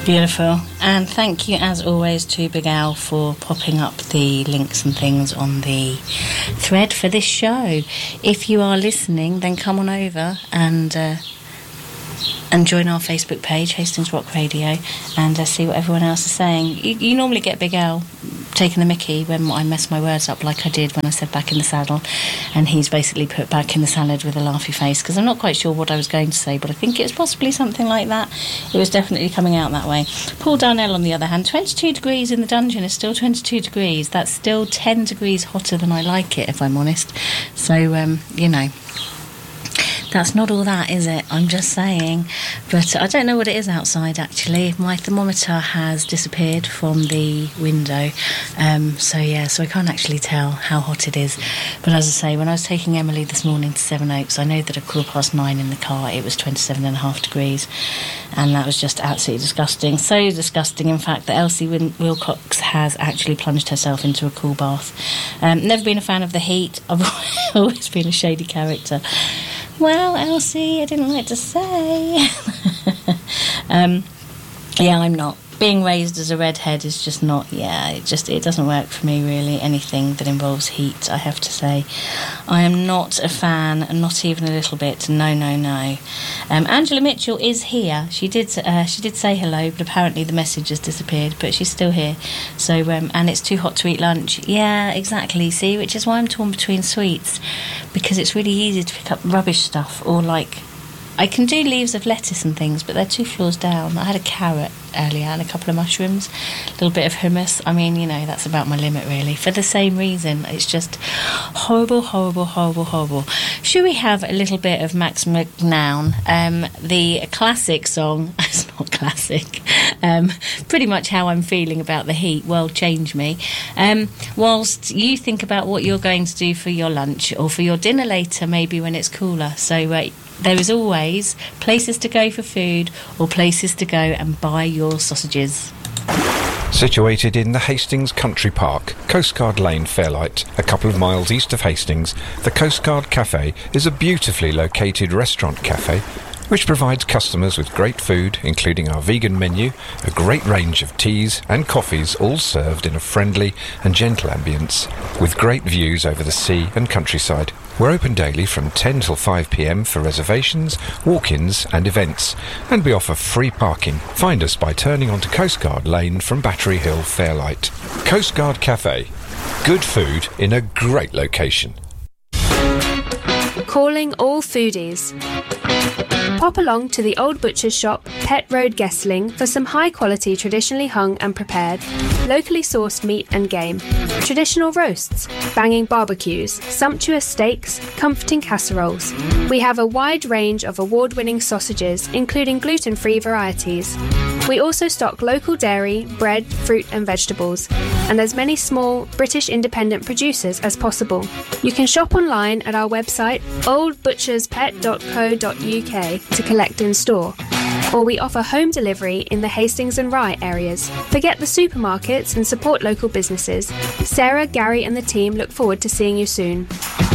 Beautiful. And thank you, as always, to Big Al for popping up the links and things on the thread for this show. If you are listening, then come on over and join our Facebook page, Hastings Rock Radio, and see what everyone else is saying. You normally get Big Al taking the mickey when I mess my words up, like I did when I said back in the saddle, and he's basically put back in the salad with a laughy face, because I'm not quite sure what I was going to say, but I think it was possibly something like that. It was definitely coming out that way. Paul Darnell, on the other hand, 22 degrees in the dungeon is still 22 degrees. That's still 10 degrees hotter than I like it, if I'm honest. So, you know, that's not all that, is it? I'm just saying. But I don't know what it is outside, actually. My thermometer has disappeared from the window. So I can't actually tell how hot it is. But as I say, when I was taking Emily this morning to Sevenoaks, I know that at 9:15 in the car, it was 27.5 degrees. And that was just absolutely disgusting. So disgusting, in fact, that Elsie Wilcox has actually plunged herself into a cool bath. Never been a fan of the heat. I've always been a shady character. Well, Elsie, I didn't like to say. Yeah, I'm not. Being raised as a redhead is just not, it doesn't work for me, really. Anything that involves heat, I have to say. I am not a fan, not even a little bit. No. Angela Mitchell is here. She did say hello, but apparently the message has disappeared, but she's still here. So, and it's too hot to eat lunch. Yeah, exactly, see, which is why I'm torn between sweets, because it's really easy to pick up rubbish stuff, or like, I can do leaves of lettuce and things, but they're 2 floors down. I had a carrot earlier and a couple of mushrooms, a little bit of hummus. I mean, you know, that's about my limit, really. For the same reason, it's just horrible. Should we have a little bit of Max McNown, the classic song? It's not classic. Pretty much how I'm feeling about the heat. World change me. Whilst you think about what you're going to do for your lunch or for your dinner later, maybe when it's cooler. So there is always places to go for food or places to go and buy your sausages. Situated in the Hastings Country Park, Coastguard Lane, Fairlight, a couple of miles east of Hastings, the Coastguard Cafe is a beautifully located restaurant cafe which provides customers with great food, including our vegan menu, a great range of teas and coffees, all served in a friendly and gentle ambience, with great views over the sea and countryside. We're open daily from 10 till 5 p.m. for reservations, walk-ins and events, and we offer free parking. Find us by turning onto Coastguard Lane from Battery Hill, Fairlight. Coastguard Cafe. Good food in a great location. Calling all foodies. Pop along to the Old Butcher's Shop, Pett Road, Guestling, for some high-quality, traditionally hung and prepared, locally sourced meat and game, traditional roasts, banging barbecues, sumptuous steaks, comforting casseroles. We have a wide range of award-winning sausages, including gluten-free varieties. We also stock local dairy, bread, fruit and vegetables, and as many small British independent producers as possible. You can shop online at our website, oldbutcherspet.co.uk, to collect in store, or we offer home delivery in the Hastings and Rye areas. Forget the supermarkets and support local businesses. Sarah, Gary and the team look forward to seeing you soon.